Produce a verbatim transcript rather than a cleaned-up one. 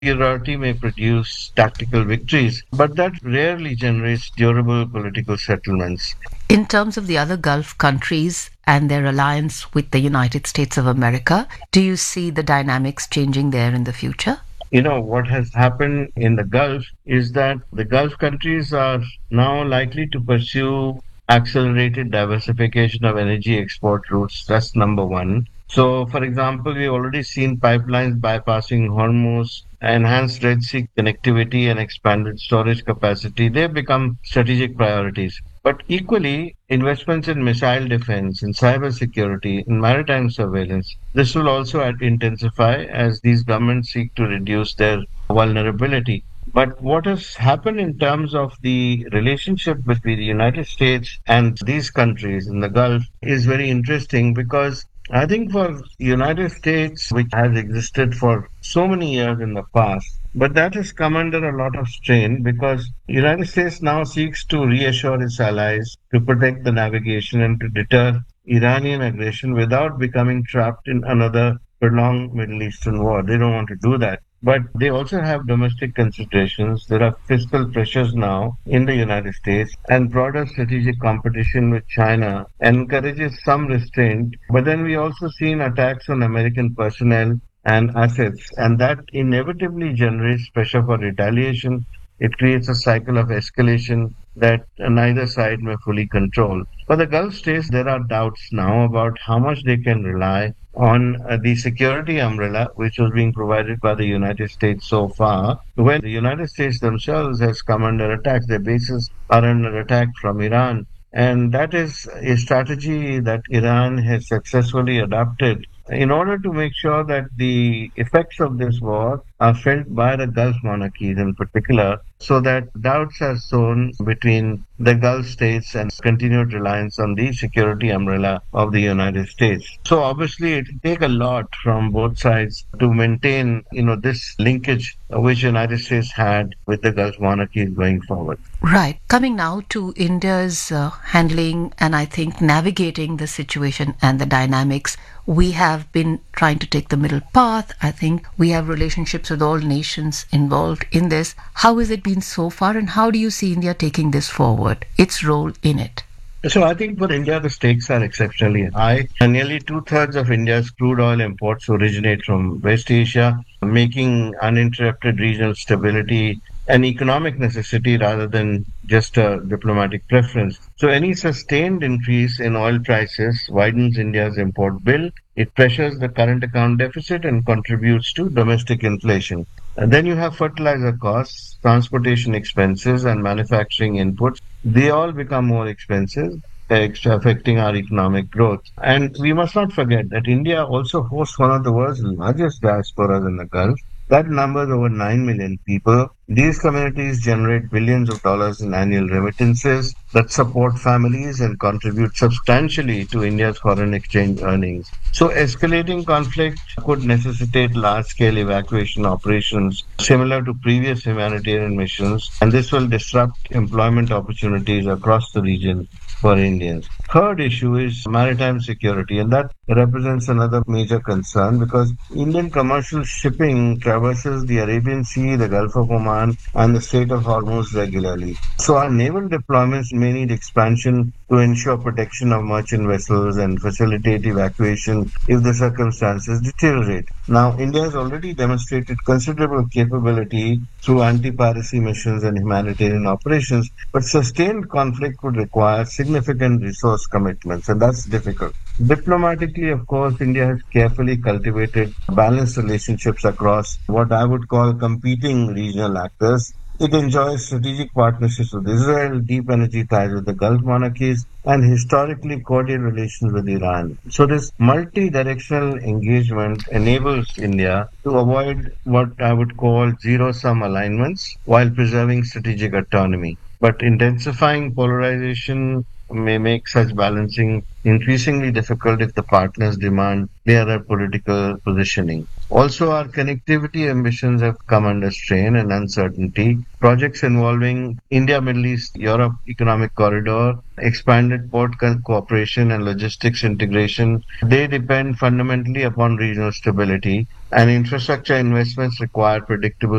superiority may produce tactical victories, but that rarely generates durable political settlements. In terms of the other Gulf countries and their alliance with the United States of America, do you see the dynamics changing there in the future? You know, what has happened in the Gulf is that the Gulf countries are now likely to pursue accelerated diversification of energy export routes. That's number one. So, for example, we've already seen pipelines bypassing Hormuz, enhanced Red Sea connectivity, and expanded storage capacity. They've become strategic priorities. But equally, investments in missile defense, in cybersecurity, in maritime surveillance, this will also add- intensify as these governments seek to reduce their vulnerability. But what has happened in terms of the relationship between the United States and these countries in the Gulf is very interesting because I think for the United States, which has existed for so many years in the past, but that has come under a lot of strain because the United States now seeks to reassure its allies, to protect the navigation and to deter Iranian aggression without becoming trapped in another prolonged Middle Eastern war. They don't want to do that. But they also have domestic considerations. There are fiscal pressures now in the United States, and broader strategic competition with China encourages some restraint. But then we also seen attacks on American personnel and assets, and that inevitably generates pressure for retaliation. It creates a cycle of escalation that neither side may fully control. For the Gulf states, there are doubts now about how much they can rely on uh, the security umbrella which was being provided by the United States so far, when the United States themselves has come under attack. Their bases are under attack from Iran. And that is a strategy that Iran has successfully adopted in order to make sure that the effects of this war are felt by the Gulf monarchies in particular, so that doubts are sown between the Gulf states and continued reliance on the security umbrella of the United States. So obviously it will take a lot from both sides to maintain, you know, this linkage which the United States had with the Gulf monarchies going forward. Right. Coming now to India's uh, handling and I think navigating the situation and the dynamics, we have been trying to take the middle path. I think we have relationships with all nations involved in this. How has it been so far, and how do you see India taking this forward, its role in it? So I think for India, the stakes are exceptionally high. And nearly two-thirds of India's crude oil imports originate from West Asia, making uninterrupted regional stability an economic necessity rather than just a diplomatic preference. So any sustained increase in oil prices widens India's import bill. It pressures the current account deficit and contributes to domestic inflation. And then you have fertilizer costs, transportation expenses, and manufacturing inputs. They all become more expensive, ex- affecting our economic growth. And we must not forget that India also hosts one of the world's largest diasporas in the Gulf. That number is over nine million people. These communities generate billions of dollars in annual remittances that support families and contribute substantially to India's foreign exchange earnings. So, escalating conflict could necessitate large scale evacuation operations similar to previous humanitarian missions, and this will disrupt employment opportunities across the region for Indians. Third issue is maritime security, and that represents another major concern because Indian commercial shipping traverses the Arabian Sea, the Gulf of Oman, and the Strait of Hormuz regularly. So our naval deployments may need expansion to ensure protection of merchant vessels and facilitate evacuation if the circumstances deteriorate. Now, India has already demonstrated considerable capability through anti-piracy missions and humanitarian operations, but sustained conflict would require significant resource commitments, and that's difficult. Diplomatically, of course, India has carefully cultivated balanced relationships across what I would call competing regional actors. It enjoys strategic partnerships with Israel, deep energy ties with the Gulf monarchies, and historically cordial relations with Iran. So this multi-directional engagement enables India to avoid what I would call zero-sum alignments while preserving strategic autonomy. But intensifying polarization may make such balancing increasingly difficult if the partners demand clearer political positioning. Also, our connectivity ambitions have come under strain and uncertainty. Projects involving India, Middle East, Europe Economic Corridor, expanded port co- cooperation and logistics integration, they depend fundamentally upon regional stability, and infrastructure investments require predictable